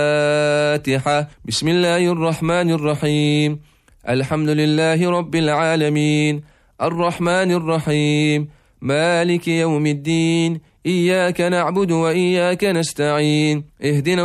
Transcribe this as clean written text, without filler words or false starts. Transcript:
الفاتحة. بسم الله الرحمن الرحيم. الحمد لله رب العالمين، الرحمن الرحيم، مالك يوم الدين، إياك نعبد وإياك نستعين، اهدنا